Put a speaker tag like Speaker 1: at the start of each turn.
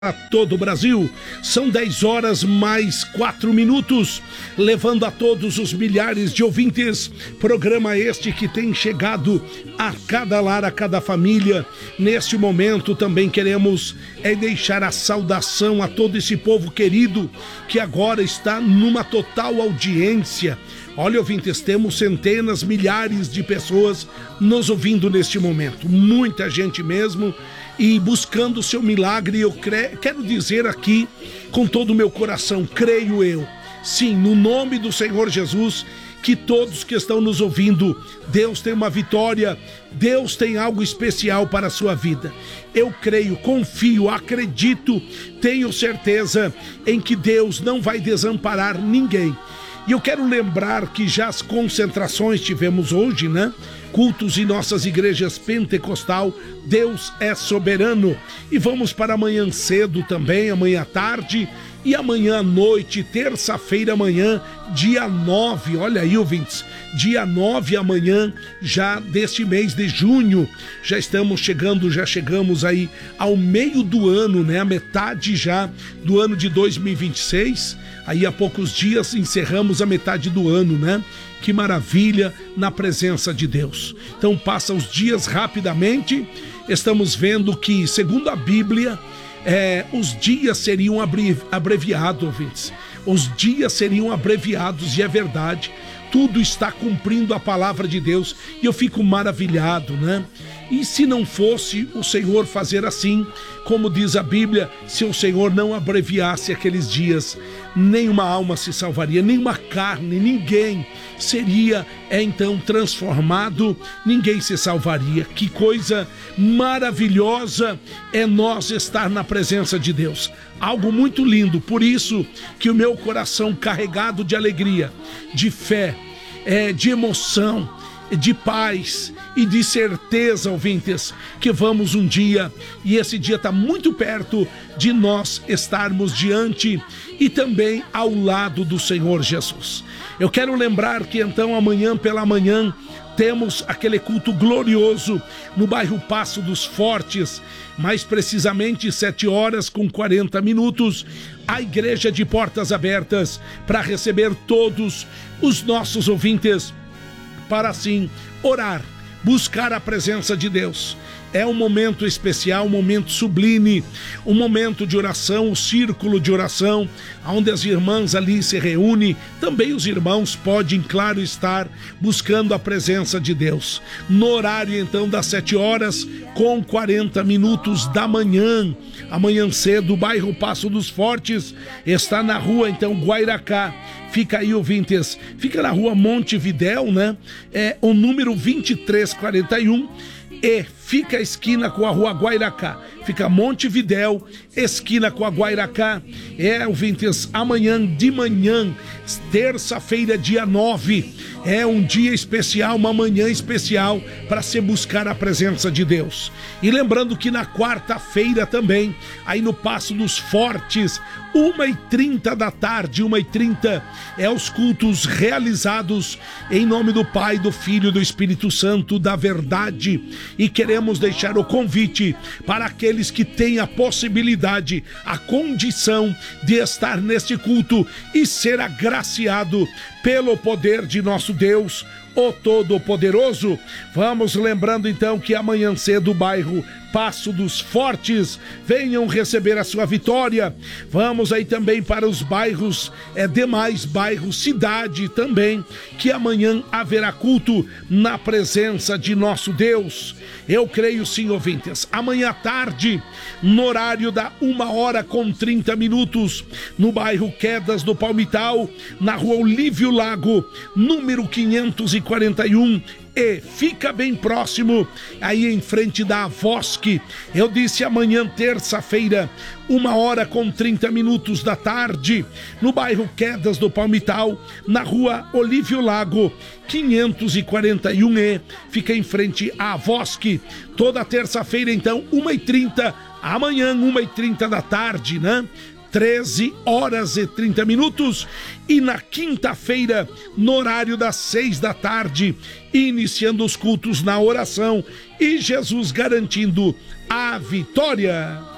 Speaker 1: A todo o Brasil, são 10 horas mais 4 minutos, levando a todos os milhares de ouvintes, programa este que tem chegado a cada lar, a cada família. Neste momento também queremos deixar a saudação a todo esse povo querido, que agora está numa total audiência. Olha, ouvintes, temos centenas, milhares de pessoas nos ouvindo neste momento, muita gente mesmo, e buscando o seu milagre. Eu quero dizer aqui com todo o meu coração, creio eu, sim, no nome do Senhor Jesus, que todos que estão nos ouvindo, Deus tem uma vitória, Deus tem algo especial para a sua vida. Eu creio, confio, acredito, tenho certeza em que Deus não vai desamparar ninguém. E eu quero lembrar que já as concentrações tivemos hoje, né? Cultos em nossas igrejas pentecostal, Deus é soberano. E vamos para amanhã cedo também, amanhã à tarde e amanhã à noite, terça-feira amanhã, dia 9, olha aí, ouvintes, dia 9 amanhã, já deste mês de junho, já chegamos aí ao meio do ano, né, a metade já do ano de 2026, aí há poucos dias encerramos a metade do ano, né, que maravilha na presença de Deus. Então passa os dias rapidamente, estamos vendo que, segundo a Bíblia, os dias seriam abreviados, ouvintes. Os dias seriam abreviados, e é verdade. Tudo está cumprindo a palavra de Deus, e eu fico maravilhado, né? E se não fosse o Senhor fazer assim, como diz a Bíblia, se o Senhor não abreviasse aqueles dias, nenhuma alma se salvaria, nenhuma carne, ninguém seria então transformado, ninguém se salvaria. Que coisa maravilhosa é nós estar na presença de Deus, algo muito lindo. Por isso que o meu coração carregado de alegria, de fé, de emoção, de paz e de certeza, ouvintes, que vamos um dia, e esse dia está muito perto de nós estarmos diante e também ao lado do Senhor Jesus. Eu quero lembrar que então amanhã pela manhã temos aquele culto glorioso no bairro Passo dos Fortes, mais precisamente 7h40, a igreja de portas abertas para receber todos os nossos ouvintes, para assim orar, buscar a presença de Deus. É um momento especial, um momento sublime, um momento de oração, o círculo de oração, onde as irmãs ali se reúnem, também os irmãos podem, claro, estar buscando a presença de Deus. No horário então das 7h40 da manhã, amanhã cedo, o bairro Passo dos Fortes está na rua então Guairacá. Fica aí, ouvintes, fica na rua Montevidéu, né? É o número 2341 e fica a esquina com a rua Guairacá. Fica Montevidéu, esquina com a Guairacá. Ouvintes, amanhã de manhã, terça-feira, dia 9, é um dia especial, uma manhã especial para se buscar a presença de Deus. E lembrando que na quarta-feira também, aí no Passo dos Fortes, 1h30 da tarde, 1h30, os cultos realizados em nome do Pai, do Filho e do Espírito Santo, da verdade. E queremos deixar o convite para aqueles que têm a possibilidade, a condição de estar neste culto e ser agraciado pelo poder de nosso Deus, o Todo-Poderoso. Vamos lembrando então que amanhã cedo o bairro Passo dos Fortes, venham receber a sua vitória. Vamos aí também para os bairros, demais bairros, cidade também, que amanhã haverá culto na presença de nosso Deus. Eu creio sim, ouvintes. Amanhã à tarde, no horário da 1h30, no bairro Quedas do Palmital, na rua Olívio Lago, número 541, e fica bem próximo, aí em frente da Avosque. Eu disse amanhã, terça-feira, 1h30 da tarde, no bairro Quedas do Palmital, na rua Olívio Lago, 541 e fica em frente à Avosque. Toda terça-feira, então, 1h30, amanhã, 1h30 da tarde, né? 13h30, e na quinta-feira, no horário das 6 da tarde, iniciando os cultos na oração e Jesus garantindo a vitória.